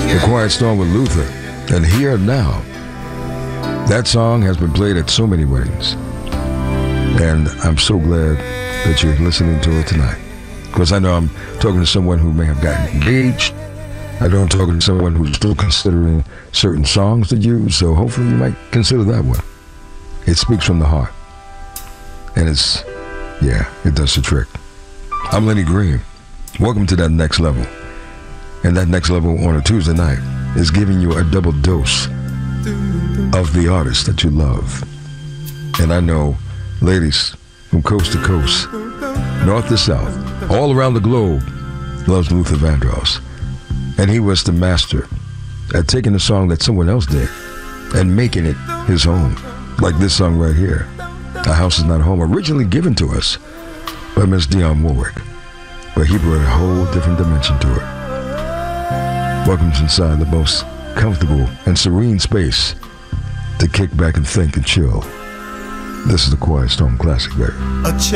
The Quiet Storm with Luther. And Here Now. That song has been played at so many weddings. And I'm so glad that you're listening to it tonight. Because I know I'm talking to someone who may have gotten engaged. I know I'm talking to someone who's still considering certain songs to use. So hopefully you might consider that one. It speaks from the heart. And it does the trick. I'm Lenny Green. Welcome to That Next Level. And That Next Level on a Tuesday night is giving you a double dose of the artist that you love. And I know ladies from coast to coast, north to south, all around the globe loves Luther Vandross. And he was the master at taking a song that someone else did and making it his own. Like this song right here, A House Is Not Home, originally given to us by Miss Dionne Warwick. But he brought a whole different dimension to it. Welcome inside the most comfortable and serene space to kick back and think and chill. This is the Quiet Storm Classic, baby.